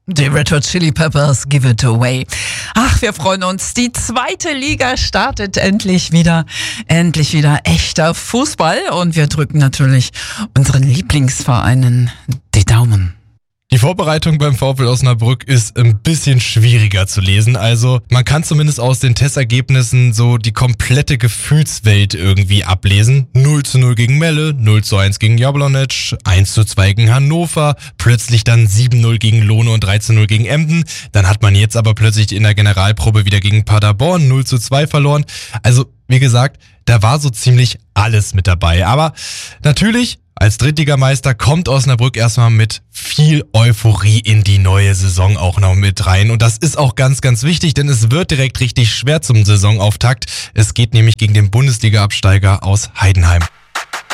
Die Red Hot Chili Peppers, Give It Away. Ach, wir freuen uns. Die zweite Liga startet endlich wieder. Endlich wieder echter Fußball. Und wir drücken natürlich unseren Lieblingsvereinen die Daumen. Die Vorbereitung beim VfL Osnabrück ist ein bisschen schwieriger zu lesen. Also man kann zumindest aus den Testergebnissen so die komplette Gefühlswelt irgendwie ablesen. 0:0 gegen Melle, 0:1 gegen Jablonec, 1:2 gegen Hannover, plötzlich dann 7:0 gegen Lohne und 13:0 gegen Emden. Dann hat man jetzt aber plötzlich in der Generalprobe wieder gegen Paderborn 0:2 verloren. Also wie gesagt, da war so ziemlich alles mit dabei. Aber natürlich, als Drittligameister kommt Osnabrück erstmal mit viel Euphorie in die neue Saison auch noch mit rein. Und das ist auch ganz, ganz wichtig, denn es wird direkt richtig schwer zum Saisonauftakt. Es geht nämlich gegen den Bundesliga-Absteiger aus Heidenheim.